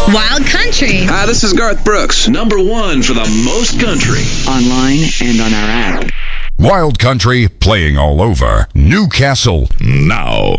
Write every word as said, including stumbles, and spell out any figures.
Wild Country. Hi, this is Garth Brooks. Number one for the most country. Online and on our app. Wild Country, playing all over Newcastle now.